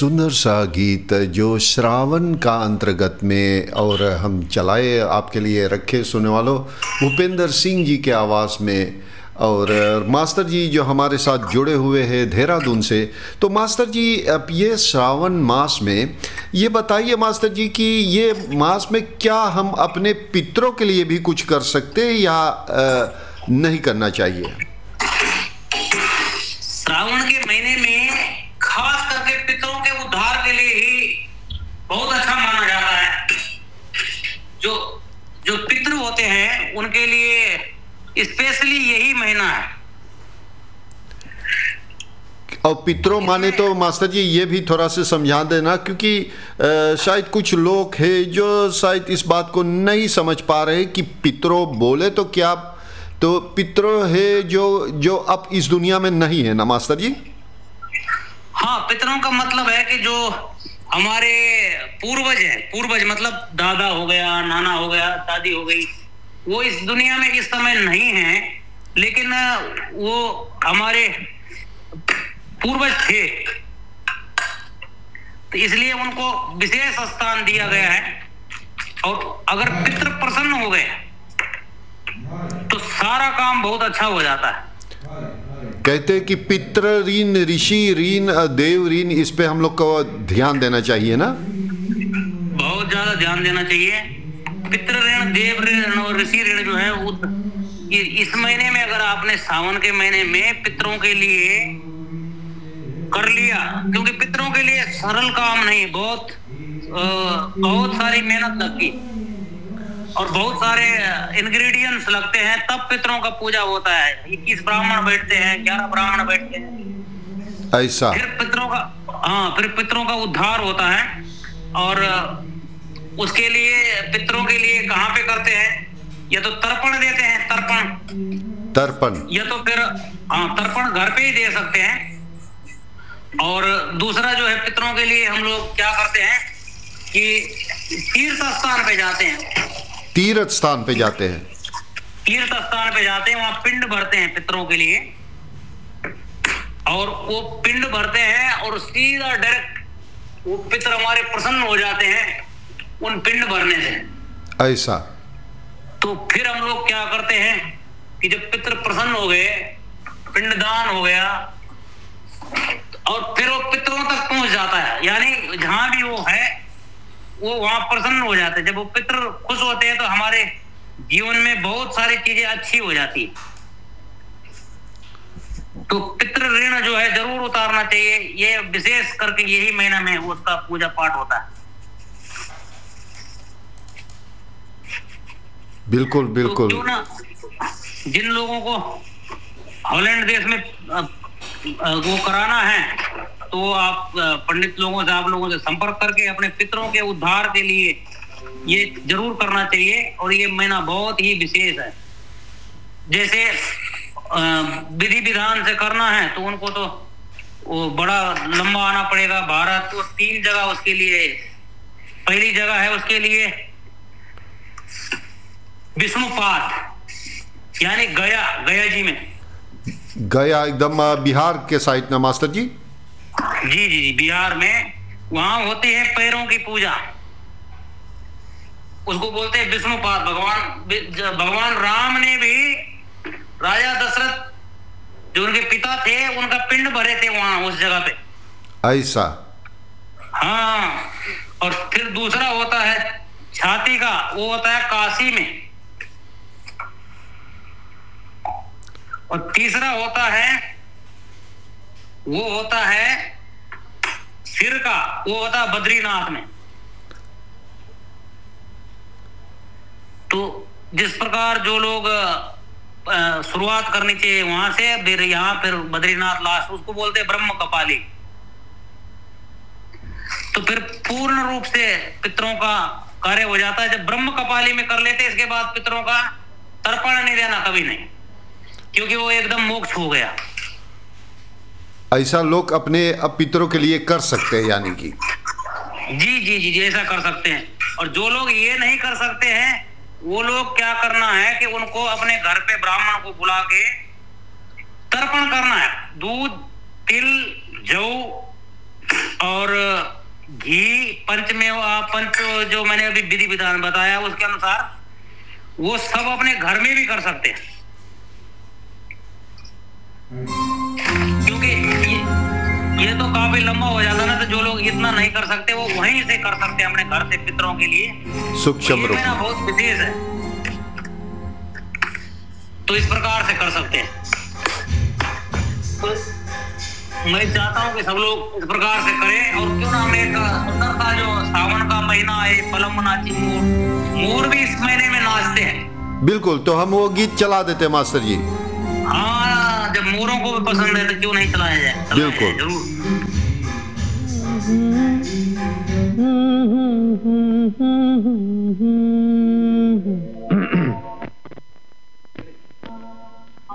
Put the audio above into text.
सुंदर सा गीत जो श्रावण का अंतर्गत में और हम चलाए आपके लिए रखे सुनने वालों भूपेंद्र सिंह जी के आवाज़ में। और मास्टर जी जो हमारे साथ जुड़े हुए हैं देहरादून से। तो मास्टर जी अब ये श्रावण मास में ये बताइए मास्टर जी कि ये मास में क्या हम अपने पितरों के लिए भी कुछ कर सकते हैं या नहीं करना चाहिए? श्रावण के महीने में खास करके पितरों के उद्धार के लिए ही बहुत अच्छा माना जाता है। जो जो पितृ होते हैं उनके लिए स्पेशली यही महीना है। और पितरों माने तो मास्टर जी ये भी थोड़ा सा समझा देना, क्योंकि शायद कुछ लोग हैं जो शायद इस बात को नहीं समझ पा रहे कि पितरों बोले तो क्या। तो पितरों है जो अब इस दुनिया में नहीं है ना मास्टर जी? हाँ, पितरों का मतलब है कि जो हमारे पूर्वज हैं, पूर्वज मतलब दादा हो गया, नाना हो गया, दादी हो गई, वो इस दुनिया में इस समय नहीं है, लेकिन वो हमारे पूर्वज थे, तो इसलिए उनको विशेष स्थान दिया गया है। और अगर पितृ प्रसन्न हो गए तो सारा काम बहुत अच्छा हो जाता है। कहते हैं कि पितृ ऋण, ऋषि ऋण, देव ऋण, इस पे हम लोग को ध्यान देना चाहिए ना? बहुत ज्यादा ध्यान देना चाहिए। पितृ ऋण, देव ऋण और ऋषि ऋण जो है वो इस महीने में अगर आपने सावन के महीने में पितरों के लिए कर लिया, क्योंकि पितरों के लिए सरल काम नहीं, बहुत सारी मेहनत लगती और बहुत सारे इंग्रेडिएंट्स लगते हैं, तब पितरों का पूजा होता है। 21 ब्राह्मण बैठते हैं, 11 ब्राह्मण बैठते हैं, ऐसा फिर पितरों का उद्धार होता है। और उसके लिए पितरों के लिए कहाँ पे करते हैं? या तो तर्पण देते हैं, तर्पण, या तो फिर तर्पण घर पे ही दे सकते हैं। और दूसरा जो है पितरों के लिए हम लोग क्या करते हैं कि तीर्थ स्थान पे जाते हैं। तीर्थ स्थान पे जाते हैं, वहां पिंड भरते हैं पितरों के लिए, और वो पिंड भरते हैं और सीधा डायरेक्ट वो पितर हमारे प्रसन्न हो जाते हैं उन पिंड भरने से। ऐसा तो फिर हम लोग क्या करते हैं कि जब पितर प्रसन्न हो गए, पिंडदान हो गया, और फिर वो पितरों तक पहुंच जाता है, यानी जहां भी वो है वो वहां प्रसन्न हो जाते हैं। जब वो पितर खुश होते हैं तो हमारे जीवन में बहुत सारी चीजें अच्छी हो जाती है। तो पितृ ऋण जो है जरूर उतारना चाहिए। ये विशेष करके यही महीना में उसका पूजा पाठ होता है। बिल्कुल बिल्कुल। तो क्यों ना जिन लोगों को हॉलैंड देश में वो कराना है, तो आप पंडित लोगों से, आप लोगों से संपर्क करके अपने पितरों के उद्धार के लिए ये जरूर करना चाहिए। और ये महीना बहुत ही विशेष है। जैसे विधि विधान से करना है तो उनको तो वो बड़ा लंबा आना पड़ेगा भारत। तो 3 जगह उसके लिए, पहली जगह है उसके लिए विष्णुपाद, यानी गया जी में। गया एकदम बिहार के साइड ना मास्टर जी? जी, बिहार में वहां होती है पैरों की पूजा, उसको बोलते हैं विष्णुपाद। भगवान राम ने भी राजा दशरथ जो उनके पिता थे उनका पिंड भरे थे वहां उस जगह पे। ऐसा हाँ। और फिर दूसरा होता है छाती का, वो होता है काशी में। और तीसरा होता है सिर का, वो होता है बद्रीनाथ में। तो जिस प्रकार जो लोग शुरुआत करनी चाहिए वहां से, फिर यहाँ फिर बद्रीनाथ लास्ट, उसको बोलते हैं ब्रह्म कपाली। तो फिर पूर्ण रूप से पितरों का कार्य हो जाता है जब ब्रह्म कपाली में कर लेते। इसके बाद पितरों का तर्पण नहीं देना कभी नहीं, क्योंकि वो एकदम मोक्ष हो गया। ऐसा लोग अपने पितरों के लिए कर सकते हैं, यानी कि जी ऐसा कर सकते हैं। और जो लोग ये नहीं कर सकते हैं वो लोग क्या करना है कि उनको अपने घर पे ब्राह्मण को बुला के तर्पण करना है। दूध, तिल, जौ, और घी पंचमेवा पंच जो मैंने अभी विधि विधान बताया उसके अनुसार वो सब अपने घर में भी कर सकते हैं, क्योंकि ये तो काफी लंबा हो जाता ना, तो जो लोग इतना नहीं कर सकते वो वहीं से कर सकते हैं अपने घर से पितरों के लिए। सूक्ष्म रूप मेरा बहुत विशेष है, तो इस प्रकार से कर सकते हैं। तो मैं चाहता हूँ कि सब लोग इस प्रकार से करें। और क्यों ना हम एक सुंदर सा जो सावन का महीना है, पलम नाची मोर भी इस महीने में नाचते हैं। बिल्कुल, तो हम वो गीत चला देते हैं मास्टर जी। हाँ, जब मोरों को भी पसंद है तो क्यों नहीं चलाया जाए। बिल्कुल जरूर।